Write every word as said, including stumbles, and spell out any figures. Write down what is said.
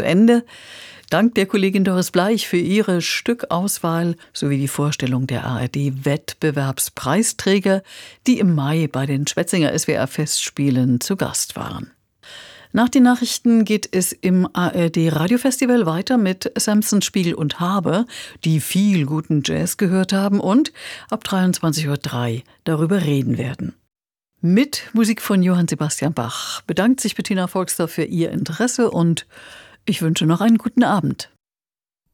zu Ende. Dank der Kollegin Doris Bleich für ihre Stückauswahl sowie die Vorstellung der A R D-Wettbewerbspreisträger, die im Mai bei den Schwetzinger S W R-Festspielen zu Gast waren. Nach den Nachrichten geht es im A R D-Radiofestival weiter mit Samson, Spiegel und Habe, die viel guten Jazz gehört haben und ab dreiundzwanzig Uhr drei darüber reden werden. Mit Musik von Johann Sebastian Bach bedankt sich Bettina Volksdorf für ihr Interesse und ich wünsche noch einen guten Abend.